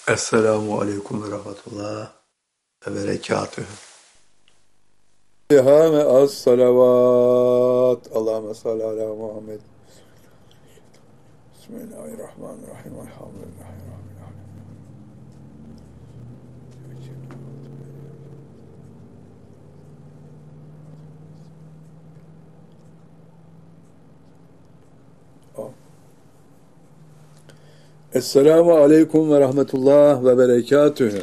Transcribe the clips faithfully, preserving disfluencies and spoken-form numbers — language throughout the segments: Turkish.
Esselamu Aleyküm ve Rahmetullah ve Berekatühü. Hame az salavat. Allahümme salli ala Muhammed. Bismillahirrahmanirrahim. Elhamdülillahi Rabbil alemin. Esselamu aleyküm ve rahmetullah ve berekatühü.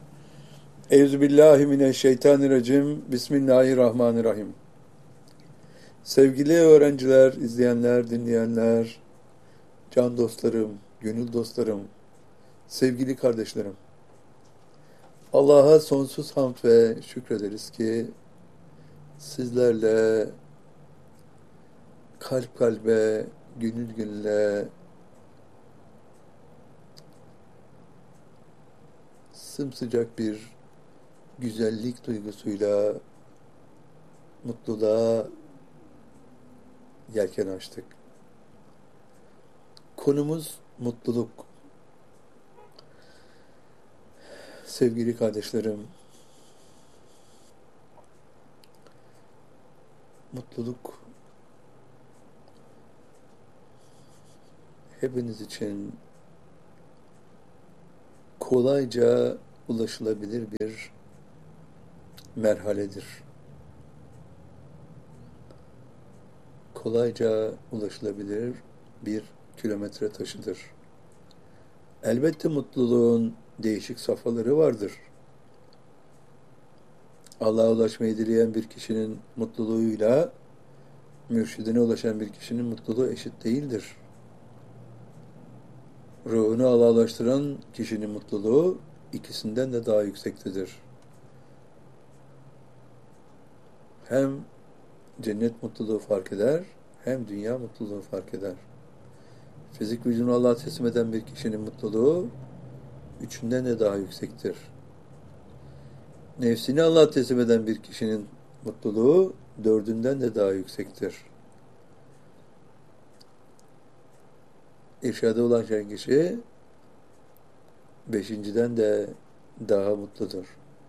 Euzubillahimineşşeytanirracim. Bismillahirrahmanirrahim. Sevgili öğrenciler, izleyenler, dinleyenler, can dostlarım, gönül dostlarım, sevgili kardeşlerim. Allah'a sonsuz hamd ve şükrederiz ki sizlerle kalp kalbe, gönül gönüle sımsıcak bir güzellik duygusuyla mutluluğa yelken açtık. Konumuz mutluluk. Sevgili kardeşlerim, mutluluk hepiniz için kolayca ulaşılabilir bir merhaledir. Kolayca ulaşılabilir bir kilometre taşıdır. Elbette mutluluğun değişik safhaları vardır. Allah'a ulaşmayı dileyen bir kişinin mutluluğuyla mürşidine ulaşan bir kişinin mutluluğu eşit değildir. Ruhunu Allah'a ulaştıran kişinin mutluluğu ikisinden de daha yüksektedir. Hem cennet mutluluğu fark eder, hem dünya mutluluğu fark eder. Fizik vücudunu Allah'a teslim eden bir kişinin mutluluğu üçünden de daha yüksektir. Nefsini Allah'a teslim eden bir kişinin mutluluğu dördünden de daha yüksektir. İrşada ulaşan kişi beşinciden de daha mutludur.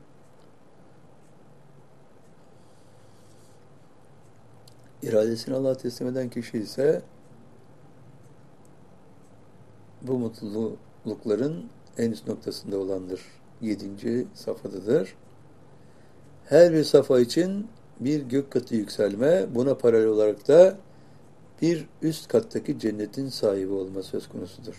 İradesini Allah'a teslim eden kişi ise bu mutlulukların en üst noktasında olandır. Yedinci safhadadır. Her bir safha için bir gök katı yükselme, buna paralel olarak da bir üst kattaki cennetin sahibi olma söz konusudur.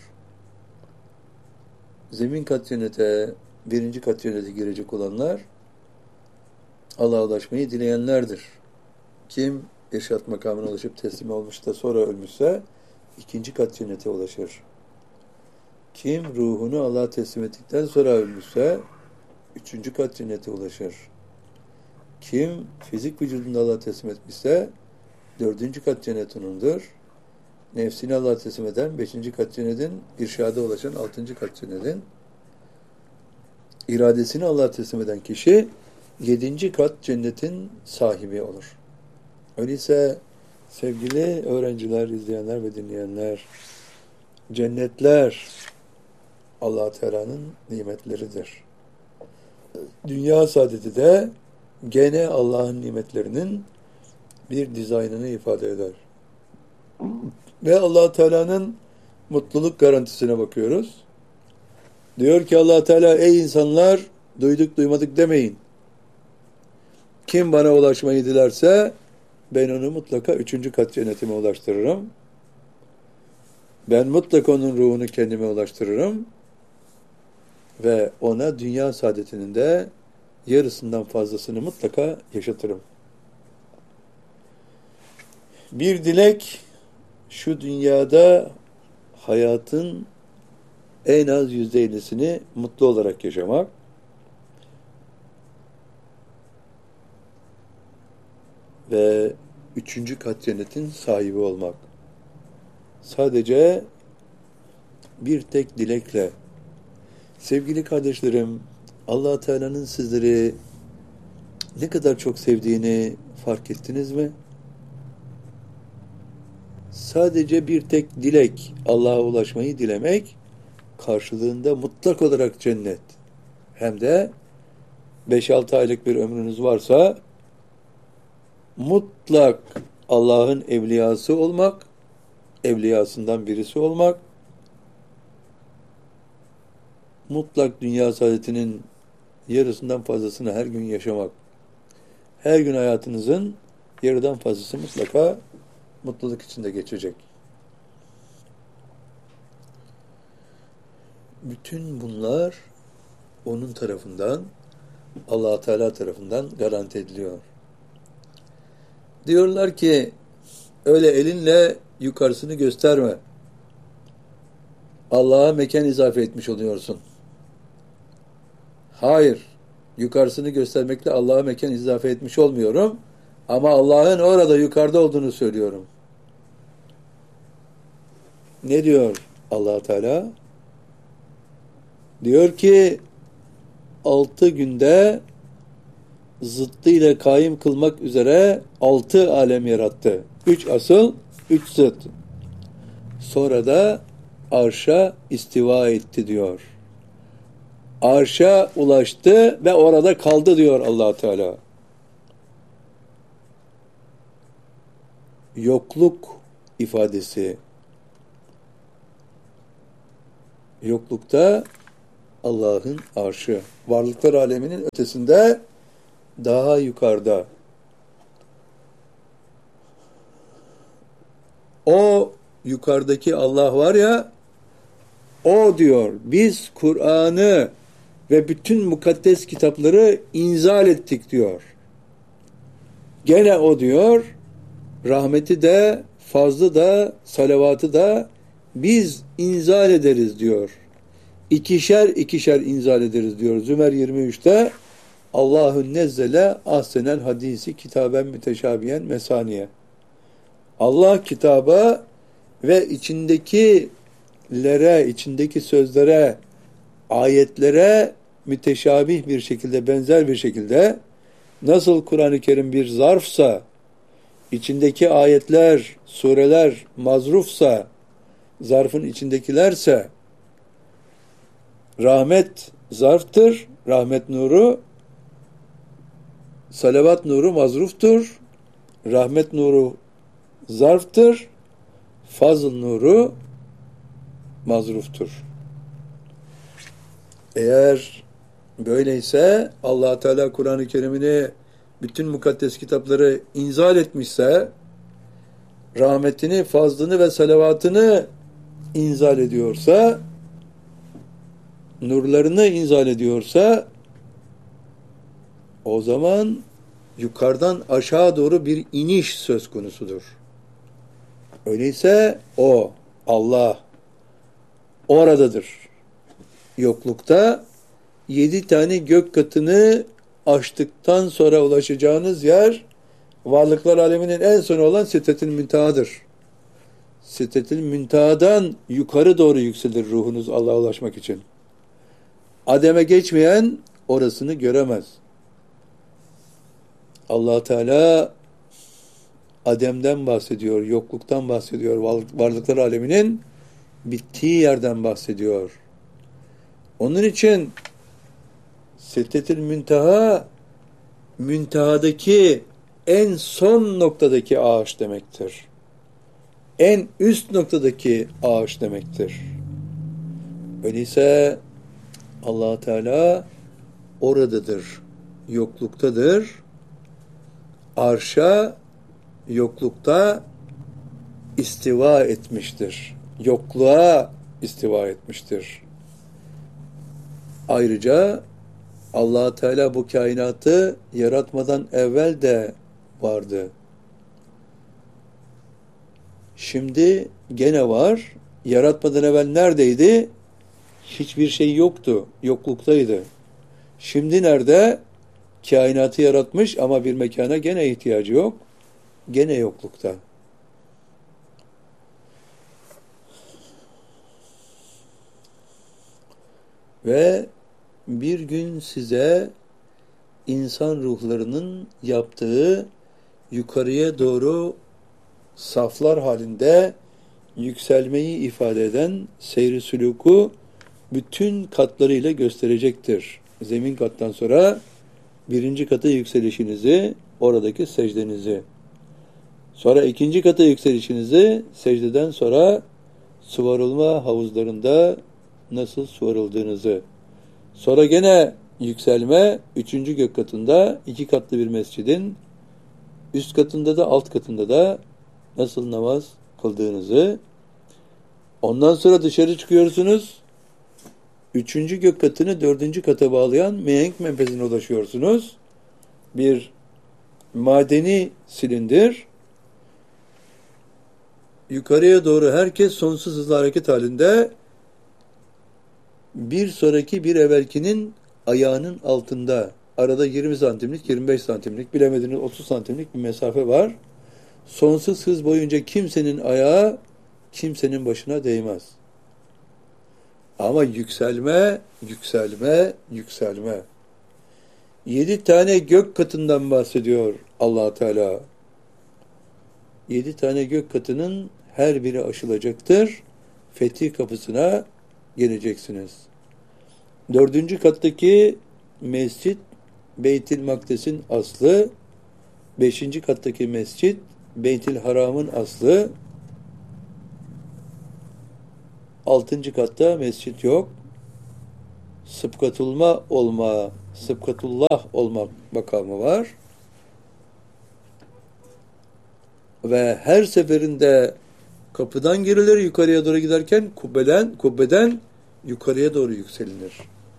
Zemin kat cennete, birinci kat cennete girecek olanlar Allah'a ulaşmayı dileyenlerdir. Kim irşat makamına ulaşıp teslim olmuş da sonra ölmüşse ikinci kat cennete ulaşır. Kim ruhunu Allah'a teslim ettikten sonra ölmüşse üçüncü kat cennete ulaşır. Kim fizik vücudunu Allah'a teslim etmişse dördüncü kat cennet onundur. Nefsini Allah'a teslim eden beşinci kat cennetin, irşada ulaşan altıncı kat cennetin, iradesini Allah'a teslim eden kişi yedinci kat cennetin sahibi olur. Öyleyse sevgili öğrenciler, izleyenler ve dinleyenler, cennetler Allah Teala'nın nimetleridir. Dünya saadeti de gene Allah'ın nimetlerinin bir dizaynını ifade eder. Ve Allah Teala'nın mutluluk garantisine bakıyoruz. Diyor ki Allah Teala, ey insanlar, duyduk duymadık demeyin. Kim bana ulaşmayı dilerse ben onu mutlaka üçüncü kat cennetime ulaştırırım. Ben mutlaka onun ruhunu kendime ulaştırırım. Ve ona dünya saadetinin de yarısından fazlasını mutlaka yaşatırım. Bir dilek, şu dünyada hayatın en az yüzde ellisini mutlu olarak yaşamak. Ve üçüncü kat cennetin sahibi olmak. Sadece bir tek dilekle. Sevgili kardeşlerim, Allah Teala'nın sizleri ne kadar çok sevdiğini fark ettiniz mi? Sadece bir tek dilek, Allah'a ulaşmayı dilemek karşılığında mutlak olarak cennet. Hem de beş altı aylık bir ömrünüz varsa mutlak Allah'ın evliyası olmak, evliyasından birisi olmak, mutlak dünya saadetinin yarısından fazlasını her gün yaşamak. Her gün hayatınızın yarıdan fazlası mutlaka mutluluk içinde geçecek. Bütün bunlar onun tarafından, Allah Teala tarafından garanti ediliyor. Diyorlar ki öyle elinle yukarısını gösterme. Allah'a mekan izafe etmiş oluyorsun. Hayır. Yukarısını göstermekle Allah'a mekan izafe etmiş olmuyorum. Ama Allah'ın orada yukarıda olduğunu söylüyorum. Ne diyor Allah Teala? Diyor ki altı günde zıttıyla kaim kılmak üzere altı alem yarattı. Üç asıl, üç zıt. Sonra da arşa istiva etti diyor. Arşa ulaştı ve orada kaldı diyor Allah Teala. Yokluk ifadesi. Yoklukta Allah'ın arşı. Varlıklar aleminin ötesinde, daha yukarıda. O yukarıdaki Allah var ya, o diyor, biz Kur'an'ı ve bütün mukaddes kitapları inzal ettik diyor. Gene o diyor, rahmeti de, fazlı da, salavatı da biz inzal ederiz diyor. İkişer ikişer inzal ederiz diyor. Zümer yirmi üçte Allahü nezzele ahsenel hadisi kitaben müteşabiyen mesaniye. Allah kitaba ve içindekilere, içindeki sözlere, ayetlere müteşabih bir şekilde, benzer bir şekilde, nasıl Kur'an-ı Kerim bir zarfsa, içindeki ayetler, sureler mazrufsa, zarfın içindekilerse, rahmet zarftır, rahmet nuru, salavat nuru mazruftur, rahmet nuru zarftır, fazl nuru mazruftur. Eğer böyleyse Allah Teala Kur'an-ı Kerim'ini, bütün mukaddes kitapları inzal etmişse, rahmetini, fazlını ve salavatını inzal ediyorsa, nurlarını inzal ediyorsa, o zaman yukarıdan aşağı doğru bir iniş söz konusudur. Öyleyse o, Allah, oradadır. Yoklukta yedi tane gök katını aştıktan sonra ulaşacağınız yer, varlıklar aleminin en sonu olan Sidretül Münteha'dır. Sidretül Münteha'dan yukarı doğru yükselir ruhunuz Allah'a ulaşmak için. Adem'e geçmeyen orasını göremez. Allah Teala Adem'den bahsediyor, yokluktan bahsediyor, varlıklar aleminin bittiği yerden bahsediyor. Onun için Sidretül Münteha, müntehadaki en son noktadaki ağaç demektir. En üst noktadaki ağaç demektir. Öyleyse Allah Teala oradadır, yokluktadır. Arşa yoklukta istiva etmiştir. Yokluğa istiva etmiştir. Ayrıca Allah Teala bu kainatı yaratmadan evvel de vardı. Şimdi gene var. Yaratmadan evvel neredeydi? Hiçbir şey yoktu. Yokluktaydı. Şimdi nerede? Kainatı yaratmış ama bir mekana gene ihtiyacı yok. Gene yoklukta. Ve bir gün size insan ruhlarının yaptığı yukarıya doğru saflar halinde yükselmeyi ifade eden seyri sülûku bütün katlarıyla gösterecektir. Zemin kattan sonra birinci kata yükselişinizi, oradaki secdenizi. Sonra ikinci kata yükselişinizi, secdeden sonra sıvarılma havuzlarında nasıl sıvarıldığınızı. Sonra gene yükselme, üçüncü gök katında iki katlı bir mescidin üst katında da alt katında da nasıl namaz kıldığınızı. Ondan sonra dışarı çıkıyorsunuz. Üçüncü gök katını dördüncü kata bağlayan mihenk menfezine ulaşıyorsunuz. Bir madeni silindir. Yukarıya doğru herkes sonsuz hızlı hareket halinde, bir sonraki bir evvelkinin ayağının altında. Arada yirmi santimlik, yirmi beş santimlik, bilemediniz otuz santimlik bir mesafe var. Sonsuz hız boyunca kimsenin ayağı kimsenin başına değmez. Ama yükselme, yükselme, yükselme. Yedi tane gök katından bahsediyor Allah Teala. Yedi tane gök katının her biri aşılacaktır. Fetih kapısına geleceksiniz. Dördüncü kattaki mescit Beyt-i Makdes'in aslı. Beşinci kattaki mescit Beyt-i Haram'ın aslı. Altıncı katta mescit yok. Sıbkatullah olma, Sıbkatullah olmak makamı var. Ve her seferinde kapıdan girilir, yukarıya doğru giderken kubbeden, kubbeden yukarıya doğru yükselinir.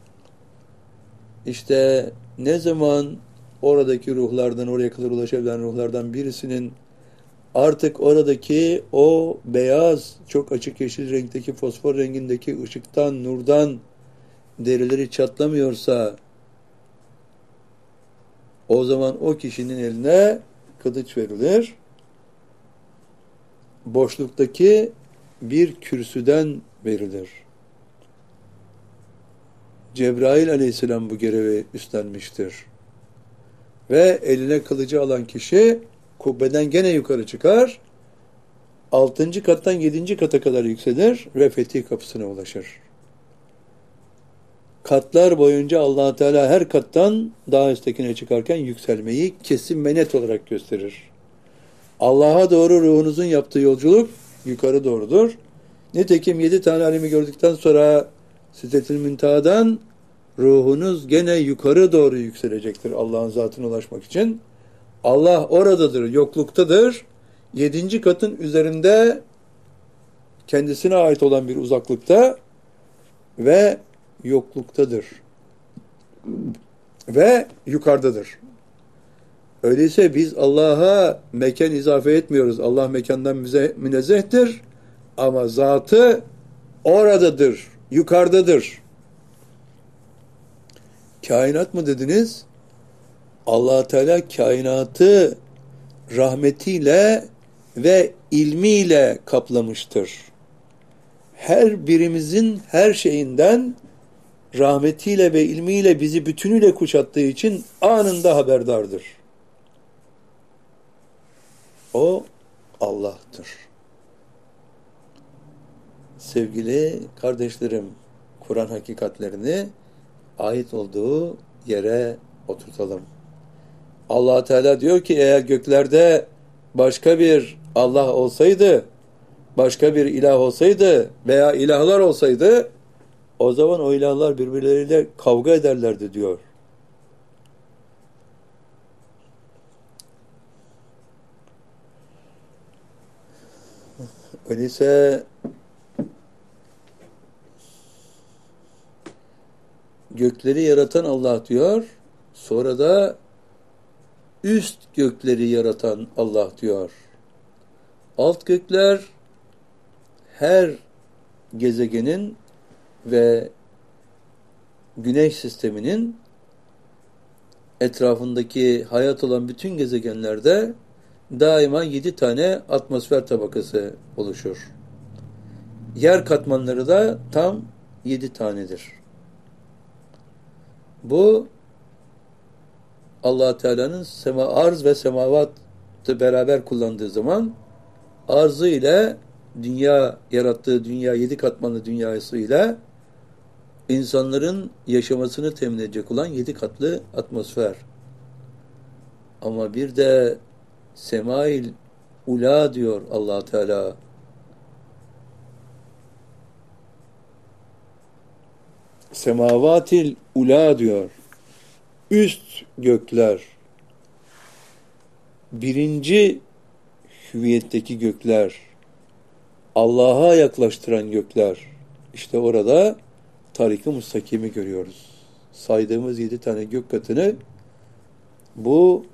İşte ne zaman oradaki ruhlardan, oraya kadar ulaşabilen ruhlardan birisinin artık oradaki o beyaz, çok açık yeşil renkteki, fosfor rengindeki ışıktan, nurdan derileri çatlamıyorsa, o zaman o kişinin eline kılıç verilir. Boşluktaki bir kürsüden verilir. Cebrail aleyhisselam bu görevi üstlenmiştir. Ve eline kılıcı alan kişi kubbeden gene yukarı çıkar. Altıncı kattan yedinci kata kadar yükselir ve fetih kapısına ulaşır. Katlar boyunca Allah Teala her kattan daha üsttekine çıkarken yükselmeyi kesin ve net olarak gösterir. Allah'a doğru ruhunuzun yaptığı yolculuk yukarı doğrudur. Nitekim yedi tane alemi gördükten sonra Sidretül Münteha'dan ruhunuz gene yukarı doğru yükselecektir Allah'ın zatına ulaşmak için. Allah oradadır, yokluktadır. Yedinci katın üzerinde kendisine ait olan bir uzaklıkta ve yokluktadır. Ve yukarıdadır. Öyleyse biz Allah'a mekan izafe etmiyoruz. Allah mekandan münezzehtir. Ama zatı oradadır, yukarıdadır. Kainat mı dediniz? Allah Teala kainatı rahmetiyle ve ilmiyle kaplamıştır. Her birimizin her şeyinden rahmetiyle ve ilmiyle bizi bütünüyle kuşattığı için anında haberdardır. O Allah'tır. Sevgili kardeşlerim, Kur'an hakikatlerini ait olduğu yere oturtalım. Allah Teala diyor ki eğer göklerde başka bir Allah olsaydı, başka bir ilah olsaydı veya ilahlar olsaydı, o zaman o ilahlar birbirleriyle kavga ederlerdi diyor. Öyleyse gökleri yaratan Allah diyor, sonra da üst gökleri yaratan Allah diyor. Alt gökler her gezegenin ve güneş sisteminin etrafındaki hayat olan bütün gezegenlerde daima yedi tane atmosfer tabakası oluşur. Yer katmanları da tam yedi tanedir. Bu Allah Teala'nın sema, arz ve semavatı beraber kullandığı zaman arzı ile dünya yarattığı dünya, yedi katmanlı dünyası ile insanların yaşamasını temin edecek olan yedi katlı atmosfer. Ama bir de semail ula diyor Allah Teala. Semavatil ula diyor. Üst gökler. Birinci hüviyetteki gökler. Allah'a yaklaştıran gökler. İşte orada tarik-ı müstakimi görüyoruz. Saydığımız yedi tane gök katını bu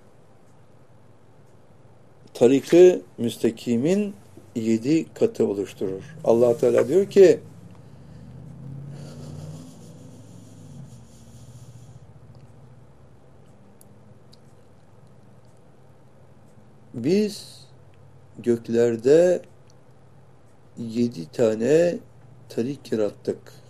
tarik-ı müstakimin yedi katı oluşturur. Allah Teala diyor ki biz göklerde yedi tane tarik yarattık.